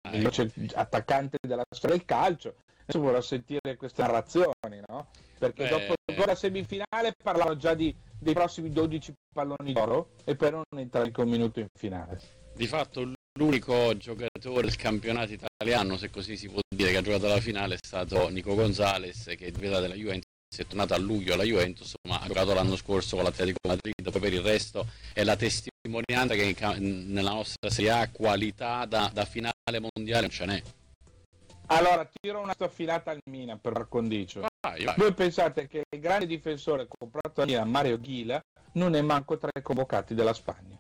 miglior attaccante della storia del calcio. Adesso vorrò sentire queste narrazioni, no? Perché dopo la semifinale parlano già dei prossimi 12 palloni d'oro e poi non entrare con un minuto in finale. Di fatto l'unico giocatore del campionato italiano, se così si può dire, che ha giocato alla finale è stato Nico Gonzalez, che è diventato della Juventus, è tornato a luglio alla Juventus, ma ha giocato l'anno scorso con l'Atletico Madrid. Poi per il resto è la testimonianza che nella nostra Serie A qualità da finale mondiale non ce n'è. Allora tiro una filata al Milan per condicio. Vai. Voi pensate che il grande difensore comprato a Milan, Mario Ghila, non è manco tra i convocati della Spagna.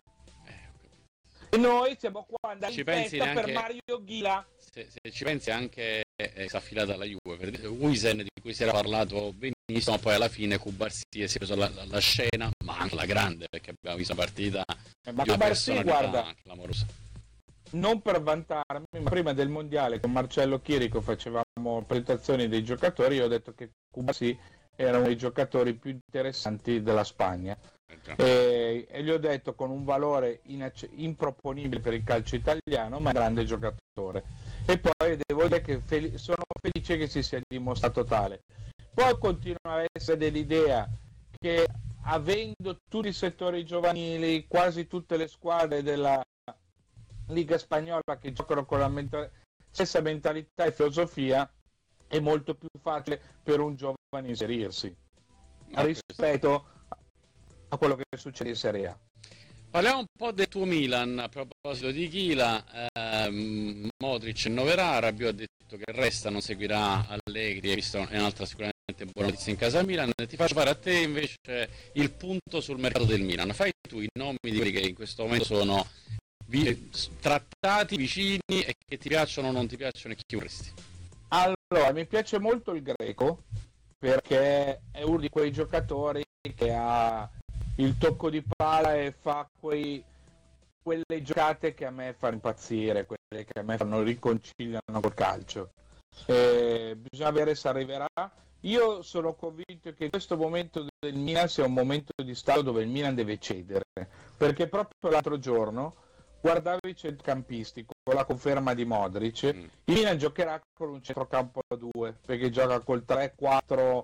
E noi siamo qua andati in festa per Mario Ghila. Se ci pensi anche si è affilata alla Juve, per Huijsen, di cui si era parlato benissimo, poi alla fine Cubarsí si è preso la scena, ma anche la grande, perché abbiamo visto una partita ma Cubarsí, guarda, clamorosa. Non per vantarmi, ma prima del mondiale con Marcello Chirico facevamo presentazioni dei giocatori, io ho detto che Cubarsí era uno dei giocatori più interessanti della Spagna. E gli ho detto con un valore improponibile per il calcio italiano, ma grande giocatore. E poi devo dire che sono felice che si sia dimostrato tale. Poi continua a essere dell'idea che, avendo tutti i settori giovanili, quasi tutte le squadre della Liga Spagnola che giocano con la stessa mentalità e filosofia, è molto più facile per un giovane inserirsi rispetto a quello che succede in Serie A. Parliamo un po' del tuo Milan, a proposito di Ghila. Modric e Noverà, Rabiot ha detto che resta, non seguirà Allegri, e visto è un'altra sicuramente buona notizia in casa Milan. Ti faccio fare a te invece il punto sul mercato del Milan. Fai tu i nomi di quelli che in questo momento sono trattati, vicini, e che ti piacciono o non ti piacciono, e chi vorresti? Allora, mi piace molto il Greco, perché è uno di quei giocatori che ha il tocco di pala e fa quelle giocate che a me fanno impazzire, quelle che a me riconciliano col calcio. Bisogna vedere se arriverà. Io sono convinto che questo momento del Milan sia un momento di stallo dove il Milan deve cedere, perché proprio l'altro giorno guardavo i centrocampisti con la conferma di Modric. Il Milan giocherà con un centrocampo a 2, perché gioca col 3-4-2-1,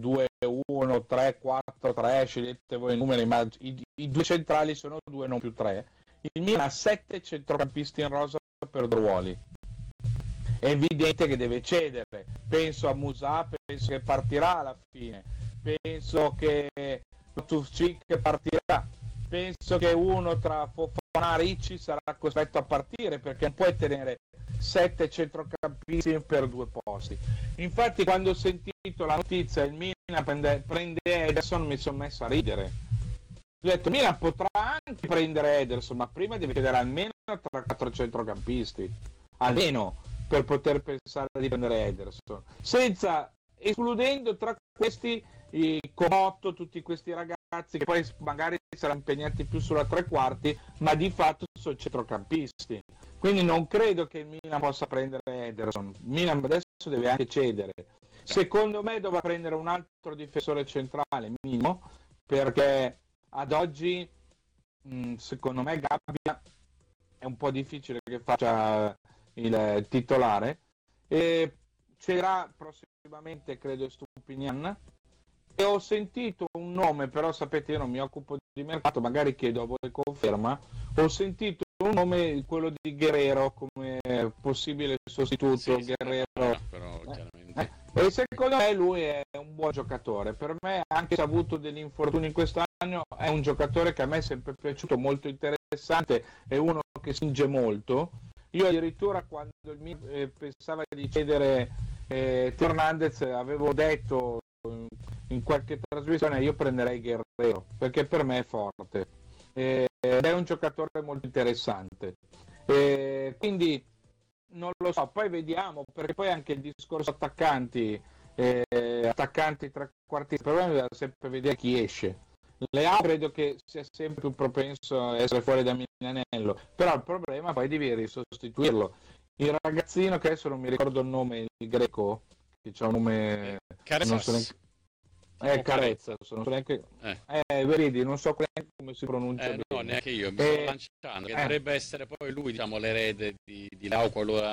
3-4-3, scegliete voi i numeri, ma i due centrali sono 2, non più 3. Il Milan ha 7 centrocampisti in rosa per due ruoli. È evidente che deve cedere. Penso a Musà, penso che partirà alla fine, penso che Tufcic partirà, penso che uno tra Fofana e Ricci sarà costretto a partire, perché non puoi tenere 7 centrocampisti per 2 posti. Infatti quando ho sentito la notizia il Milan prende Ederson, mi sono messo a ridere. Ho detto Milan potrà anche prendere Ederson, ma prima deve chiedere almeno tra 4 centrocampisti, almeno, per poter pensare di prendere Ederson, escludendo tra questi Comotto, tutti questi ragazzi che poi magari saranno impegnati più sulla tre quarti, ma di fatto sono centrocampisti. Quindi non credo che il Milan possa prendere Ederson. Milan adesso deve anche cedere. Secondo me dovrà prendere un altro difensore centrale minimo, perché ad oggi secondo me Gabbia è un po' difficile che faccia il titolare, e c'era prossimamente credo Stupinian, e ho sentito un nome, però sapete io non mi occupo di mercato, magari chiedo a voi conferma, ho sentito un nome, quello di Guerrero, come possibile sostituto. Sì, Guerrero, però chiaramente. E secondo me lui è un buon giocatore. Per me, anche se ha avuto degli infortuni quest'anno, è un giocatore che a me è sempre piaciuto, molto interessante, è uno che spinge molto. Io addirittura quando pensava di cedere Hernandez avevo detto in qualche trasmissione io prenderei Guerrero, perché per me è forte ed è un giocatore molto interessante, quindi non lo so, poi vediamo, perché poi anche il discorso attaccanti trequartisti, però bisogna sempre vedere chi esce. Leao credo che sia sempre più propenso a essere fuori da Milanello, però il problema poi devi risostituirlo. Il ragazzino che adesso non mi ricordo il nome, il greco, che c'ha un nome Carezza, vedi, non so come si pronuncia bene. No, neanche io, mi sto lanciando, che dovrebbe essere poi lui, diciamo, l'erede di Leao qualora